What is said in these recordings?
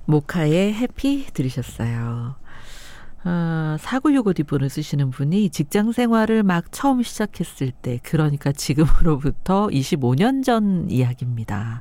모카의 해피 들으셨어요. 4965D분을 쓰시는 분이 직장 생활을 막 처음 시작했을 때, 그러니까 지금으로부터 25년 전 이야기입니다.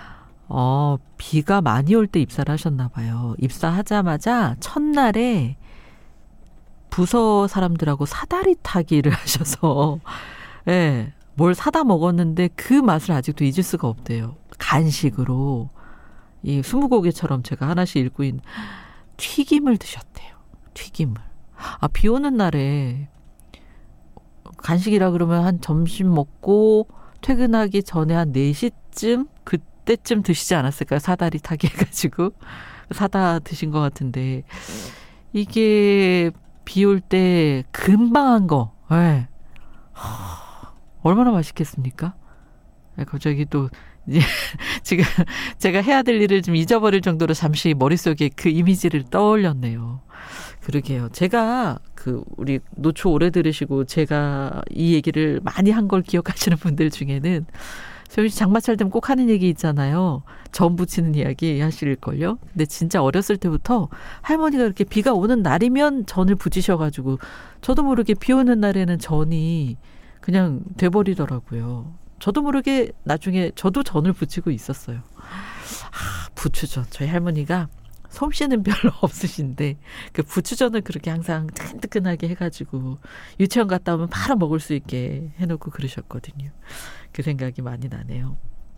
비가 많이 올 때 입사를 하셨나 봐요. 입사하자마자 첫날에 부서 사람들하고 사다리 타기를 하셔서 예, 뭘 사다 먹었는데 그 맛을 아직도 잊을 수가 없대요. 간식으로 이 20곡에처럼 제가 하나씩 읽고 있는 튀김을 드셨대요. 튀김을. 비 오는 날에 간식이라 그러면 한 점심 먹고 퇴근하기 전에 한 4시쯤 그때쯤 드시지 않았을까요? 사다리 타기 해가지고 사다 드신 것 같은데, 이게 비 올 때 금방 한 거, 네. 얼마나 맛있겠습니까? 갑자기 또 이제 지금 제가 해야 될 일을 좀 잊어버릴 정도로 잠시 머릿속에 그 이미지를 떠올렸네요. 그러게요. 제가 우리 노초 오래 들으시고 제가 이 얘기를 많이 한 걸 기억하시는 분들 중에는 소연 씨 장마철 되면 꼭 하는 얘기 있잖아요. 전 부치는 이야기 하실걸요. 근데 진짜 어렸을 때부터 할머니가 이렇게 비가 오는 날이면 전을 부치셔가지고 저도 모르게 비 오는 날에는 전이 그냥 돼버리더라고요. 저도 모르게 나중에 저도 전을 부치고 있었어요. 부추전. 저희 할머니가 솜씨는 별로 없으신데 그 부추전을 그렇게 항상 뜨끈뜨끈하게 해가지고 유치원 갔다 오면 바로 먹을 수 있게 해놓고 그러셨거든요. 그 생각이 많이 나네요.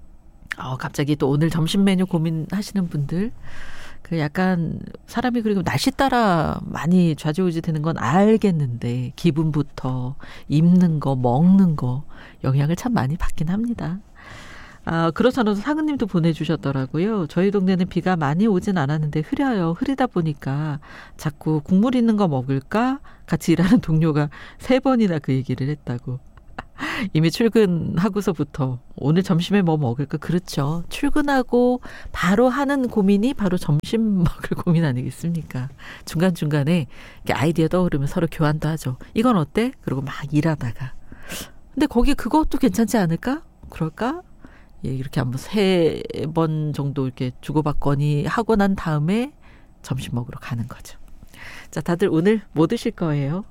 갑자기 또 오늘 점심 메뉴 고민하시는 분들, 그 약간 사람이 그리고 날씨 따라 많이 좌지우지 되는 건 알겠는데 기분부터 입는 거 먹는 거 영향을 참 많이 받긴 합니다. 그렇잖아도 상은님도 보내주셨더라고요. 저희 동네는 비가 많이 오진 않았는데 흐려요. 흐리다 보니까 자꾸 국물 있는 거 먹을까? 같이 일하는 동료가 3번이나 그 얘기를 했다고. 이미 출근하고서부터 오늘 점심에 뭐 먹을까? 그렇죠. 출근하고 바로 하는 고민이 바로 점심 먹을 고민 아니겠습니까? 중간중간에 아이디어 떠오르면 서로 교환도 하죠. 이건 어때? 그리고 막 일하다가. 근데 거기 그것도 괜찮지 않을까? 그럴까? 예, 이렇게 한번 3번 정도 이렇게 주고받거니 하고 난 다음에 점심 먹으러 가는 거죠. 자, 다들 오늘 뭐 드실 거예요?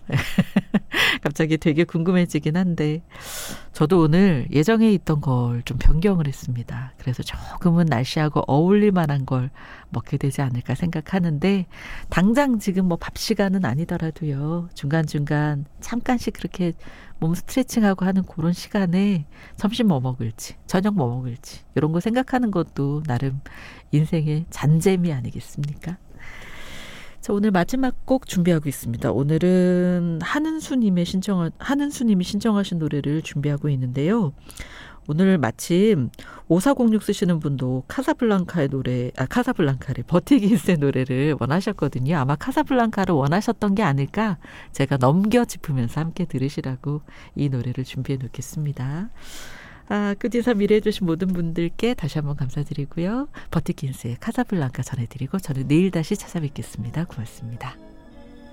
갑자기 되게 궁금해지긴 한데, 저도 오늘 예정에 있던 걸 좀 변경을 했습니다. 그래서 조금은 날씨하고 어울릴 만한 걸 먹게 되지 않을까 생각하는데, 당장 지금 뭐 밥 시간은 아니더라도요, 중간중간 잠깐씩 그렇게 몸 스트레칭하고 하는 그런 시간에 점심 뭐 먹을지, 저녁 뭐 먹을지, 이런 거 생각하는 것도 나름 인생의 잔재미 아니겠습니까? 자, 오늘 마지막 곡 준비하고 있습니다. 오늘은 한은수님이 신청하신 노래를 준비하고 있는데요. 오늘 마침 5406 쓰시는 분도 카사블랑카의 버티긴스의 노래를 원하셨거든요. 아마 카사블랑카를 원하셨던 게 아닐까, 제가 넘겨 짚으면서 함께 들으시라고 이 노래를 준비해 놓겠습니다. 끝인사 미래해 주신 모든 분들께 다시 한번 감사드리고요. 버티긴스의 카사블랑카 전해드리고 저는 내일 다시 찾아뵙겠습니다. 고맙습니다.